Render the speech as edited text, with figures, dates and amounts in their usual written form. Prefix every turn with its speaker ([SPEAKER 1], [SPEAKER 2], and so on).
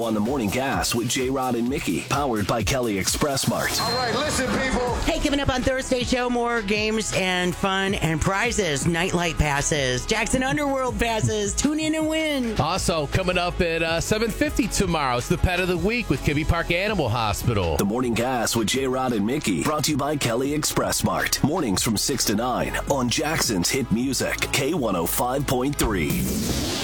[SPEAKER 1] on the Morning Gas with J-Rod and Mickey, powered by Kelly Express Mart.
[SPEAKER 2] All right, listen, people.
[SPEAKER 3] Hey, coming up on Thursday's show, more games and fun and prizes. Nightlight passes, Jackson Underworld passes. Tune in and win.
[SPEAKER 4] Also, coming up at 7:50 tomorrow, it's the Pet of the Week with Kibbe Park Animal Hospital.
[SPEAKER 1] The Morning Gas with J-Rod and Mickey, brought to you by Kelly Express Mart. Mornings from 6 to 9 on Jackson's Hit Music, K105.3.